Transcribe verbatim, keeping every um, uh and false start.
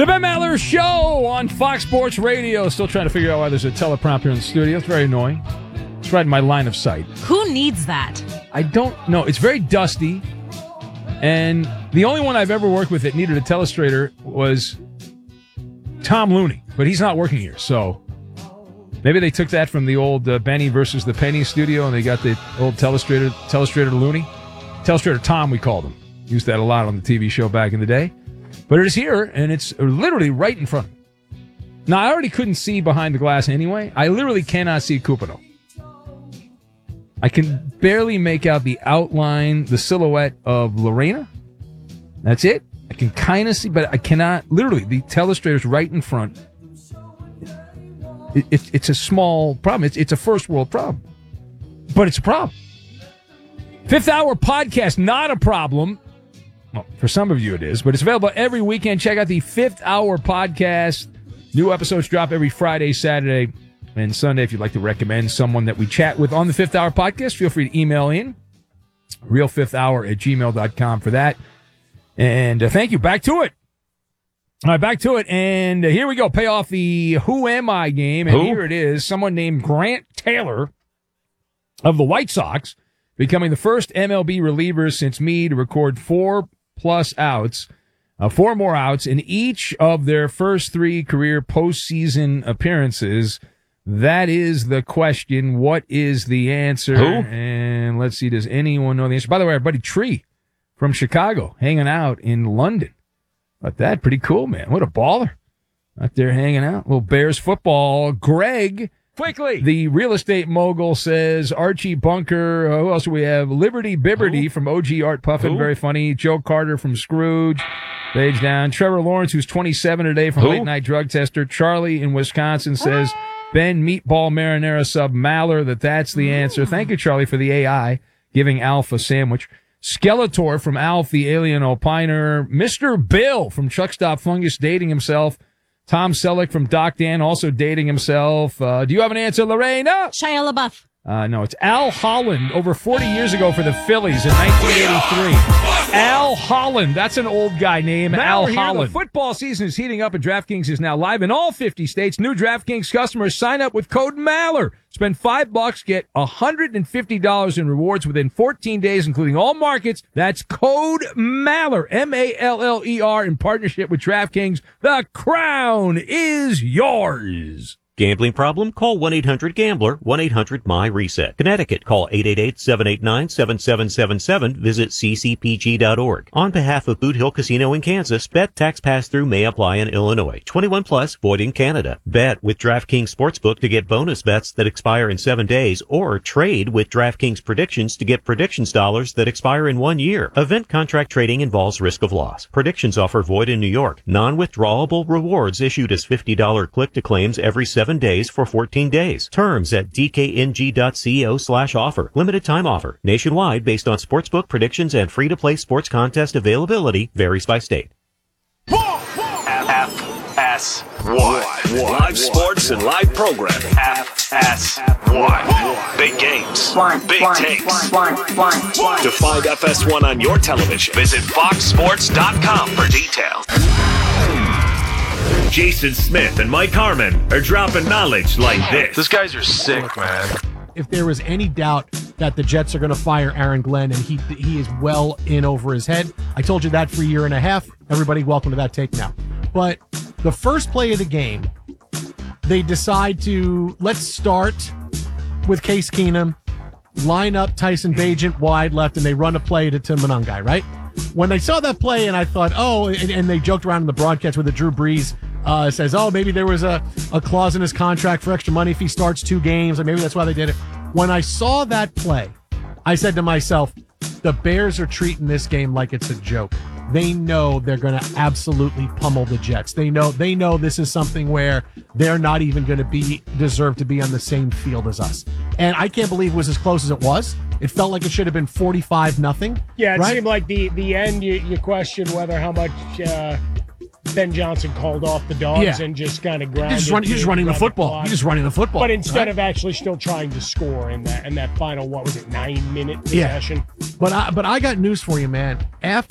The Ben Maller Show on Fox Sports Radio. Still trying to figure out why there's a teleprompter in the studio. It's very annoying. It's right in my line of sight. Who needs that? I don't know. It's very dusty. And the only one I've ever worked with that needed a telestrator was Tom Looney. But he's not working here, so maybe they took that from the old uh, Benny versus the Penny studio, and they got the old telestrator, telestrator Looney. Telestrator Tom, we called him. Used that a lot on the T V show back in the day. But it is here, and it's literally right in front of me. Now, I already couldn't see behind the glass anyway. I literally cannot see Cupido. I can barely make out the outline, the silhouette of Lorena. That's it. I can kind of see, but I cannot. Literally, the telestrator's right in front. It, it, it's a small problem. It's, it's a first world problem. But it's a problem. Fifth Hour Podcast, not a problem. Well, for some of you it is, but it's available every weekend. Check out the Fifth Hour Podcast. New episodes drop every Friday, Saturday, and Sunday. If you'd like to recommend someone that we chat with on the Fifth Hour Podcast, feel free to email in, real fifth hour at gmail dot com for that. And uh, thank you. Back to it. All right, back to it. And uh, here we go. Pay off the Who Am I game. And Who? Here it is. Someone named Grant Taylor of the White Sox, becoming the first M L B reliever since me to record four plus outs, uh, four more outs in each of their first three career postseason appearances. That is the question. What is the answer? Who? And let's see, does anyone know the answer? By the way, our buddy Tree from Chicago hanging out in London. But that pretty cool, man. What a baller. Out there hanging out. Little Bears football. Greg, Quickly. the real estate mogul, says Archie Bunker. Uh, who else do we have? Liberty Bibberty Who? from O G Art Puffin. Who? Very funny. Joe Carter from Scrooge. Page down. Trevor Lawrence, who's twenty-seven today from Who? Late Night Drug Tester. Charlie in Wisconsin says Ben Meatball Marinara Sub Maller, that that's the answer. Thank you, Charlie, for the A I giving Alf a sandwich. Skeletor from Alf, the Alien Opiner. Mister Bill from Chuck Stop Fungus dating himself. Tom Selleck from Doc Dan also dating himself. Uh, do you have an answer, Lorena? Shia LaBeouf. Uh, no, it's Al Holland over forty years ago for the Phillies in nineteen eighty-three. Al Holland. That's an old guy name, Al here, Holland. the Football season is heating up and DraftKings is now live in all fifty states. New DraftKings customers sign up with code Maller. Spend five bucks, get one hundred fifty dollars in rewards within fourteen days, including all markets. That's code Maller, M A L L E R, in partnership with DraftKings. The crown is yours. Gambling problem? Call one eight hundred gambler, one eight hundred my reset. Connecticut, call eight eight eight, seven eight nine, seven seven seven seven. Visit c c p g dot org. On behalf of Boot Hill Casino in Kansas, bet tax pass-through may apply in Illinois. twenty-one plus, void in Canada. Bet with DraftKings Sportsbook to get bonus bets that expire in seven days, or trade with DraftKings Predictions to get predictions dollars that expire in one year. Event contract trading involves risk of loss. Predictions offer void in New York. Non-withdrawable rewards issued as fifty dollars click-to-claims every seven days for fourteen days. Terms at d k n g dot co slash offer. Limited time offer. Nationwide based on sportsbook predictions and free-to-play sports contest availability. Varies by state. F S one. Live sports and live programming. F S one. Big games. Big takes. To find F S one on your television, visit fox sports dot com for details. Jason Smith and Mike Harmon are dropping knowledge like this. These guys are sick, man. If there was any doubt that the Jets are going to fire Aaron Glenn and he he is well in over his head, I told you that for a year and a half. Everybody, welcome to that take now. But the first play of the game, they decide to, let's start with Case Keenum, line up Tyson Bagent wide left, and they run a play to Tim Monangai, right? When I saw that play and I thought, oh, and, and they joked around in the broadcast with the Drew Brees uh, says, oh, maybe there was a, a clause in his contract for extra money if he starts two games, and maybe that's why they did it. When I saw that play, I said to myself, the Bears are treating this game like it's a joke. They know they're going to absolutely pummel the Jets. They know they know this is something where they're not even going to be deserve to be on the same field as us. And I can't believe it was as close as it was. It felt like it should have been forty-five nothing. Yeah, it right? seemed like the the end. You, you question whether how much uh, Ben Johnson called off the dogs Yeah. and just kind of grounded. He's just, run, he's just running the around football. clock. He's just running the football. But instead right? of actually still trying to score in that in that final, what was it, nine minute Yeah. possession? But I, but I got news for you, man. After